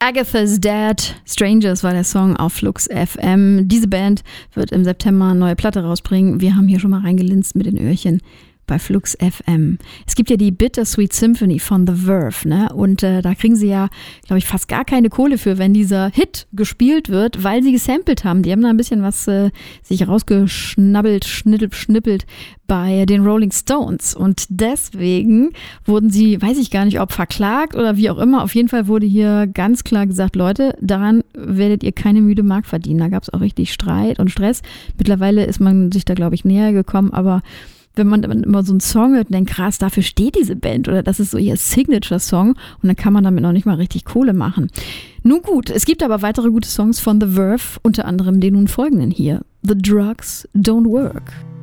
Agatha's Dead, Strangers war der Song auf Flux FM. Diese Band wird im September eine neue Platte rausbringen. Wir haben hier schon mal reingelinst mit den Öhrchen bei Flux FM. Es gibt ja die Bittersweet Symphony von The Verve, ne? Und da kriegen sie ja, glaube ich, fast gar keine Kohle für, wenn dieser Hit gespielt wird, weil sie gesampelt haben. Die haben da ein bisschen was sich schnippelt bei den Rolling Stones. Und deswegen wurden sie, weiß ich gar nicht, ob verklagt oder wie auch immer. Auf jeden Fall wurde hier ganz klar gesagt, Leute, daran werdet ihr keine müde Mark verdienen. Da gab es auch richtig Streit und Stress. Mittlerweile ist man sich da, glaube ich, näher gekommen, aber wenn man immer so einen Song hört und denkt, krass, dafür steht diese Band oder das ist so ihr Signature-Song und dann kann man damit noch nicht mal richtig Kohle machen. Nun gut, es gibt aber weitere gute Songs von The Verve, unter anderem den nun folgenden hier. The Drugs Don't Work.